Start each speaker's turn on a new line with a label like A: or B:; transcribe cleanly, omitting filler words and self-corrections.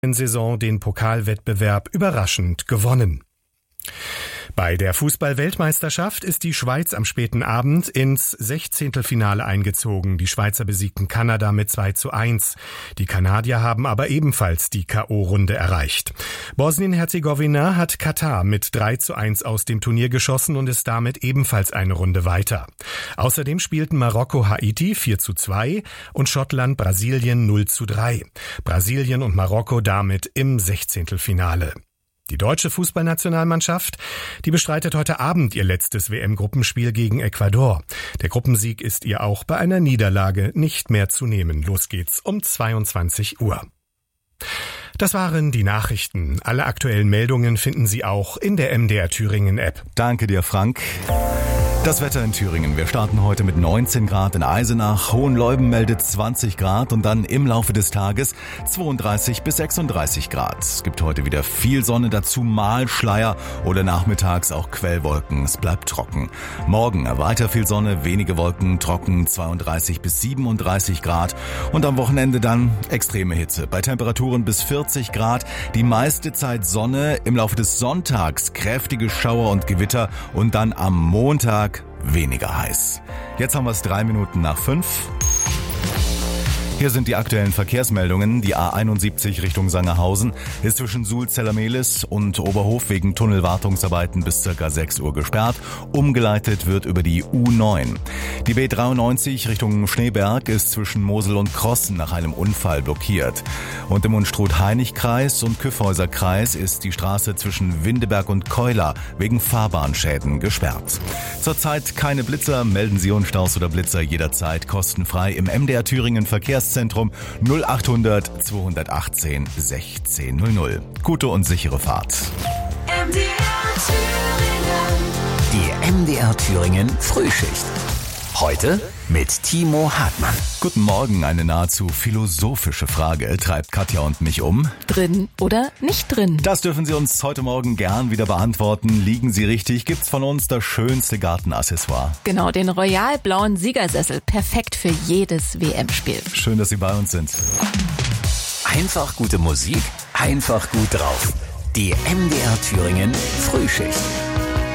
A: Saison den Pokalwettbewerb überraschend gewonnen. Bei der Fußball-Weltmeisterschaft ist die Schweiz am späten Abend ins Sechzehntelfinale eingezogen. Die Schweizer besiegten Kanada mit 2:1. Die Kanadier haben aber ebenfalls die K.O.-Runde erreicht. Bosnien-Herzegowina hat Katar mit 3:1 aus dem Turnier geschossen und ist damit ebenfalls eine Runde weiter. Außerdem spielten Marokko Haiti 4:2 und Schottland Brasilien 0:3. Brasilien und Marokko damit im Sechzehntelfinale. Die deutsche Fußballnationalmannschaft, die bestreitet heute Abend ihr letztes WM-Gruppenspiel gegen Ecuador. Der Gruppensieg ist ihr auch bei einer Niederlage nicht mehr zu nehmen. Los geht's um 22 Uhr. Das waren die Nachrichten. Alle aktuellen Meldungen finden Sie auch in der MDR Thüringen App.
B: Danke dir, Frank. Das Wetter in Thüringen. Wir starten heute mit 19 Grad in Eisenach. Hohenleuben meldet 20 Grad und dann im Laufe des Tages 32 bis 36 Grad. Es gibt heute wieder viel Sonne, dazu mal Schleier oder nachmittags auch Quellwolken. Es bleibt trocken. Morgen weiter viel Sonne, wenige Wolken, trocken 32 bis 37 Grad. Und am Wochenende dann extreme Hitze. Bei Temperaturen bis 40 Grad. Die meiste Zeit Sonne. Im Laufe des Sonntags kräftige Schauer und Gewitter. Und dann am Montag weniger heiß. Jetzt haben wir es 5:03. Hier sind die aktuellen Verkehrsmeldungen. Die A71 Richtung Sangerhausen ist zwischen Sulz-Zellermehlis und Oberhof wegen Tunnelwartungsarbeiten bis ca. 6 Uhr gesperrt. Umgeleitet wird über die U9. Die B93 Richtung Schneeberg ist zwischen Mosel und Krossen nach einem Unfall blockiert. Und im Unstrut-Hainich-Kreis und Kyffhäuser-Kreis ist die Straße zwischen Windeberg und Keuler wegen Fahrbahnschäden gesperrt. Zurzeit keine Blitzer. Melden Sie Unstaus oder Blitzer jederzeit kostenfrei im MDR Thüringen Verkehrszentrum 0800 218 1600. Gute und sichere Fahrt.
C: MDR Thüringen.
D: Die MDR Thüringen Frühschicht. Heute mit Timo Hartmann.
B: Guten Morgen, eine nahezu philosophische Frage treibt Katja und mich um.
E: Drin oder nicht drin?
B: Das dürfen Sie uns heute Morgen gern wieder beantworten. Liegen Sie richtig? Gibt's von uns das schönste Gartenaccessoire?
E: Genau, den royal-blauen Siegersessel. Perfekt für jedes WM-Spiel.
B: Schön, dass Sie bei uns sind.
D: Einfach gute Musik, einfach gut drauf. Die MDR Thüringen Frühschicht.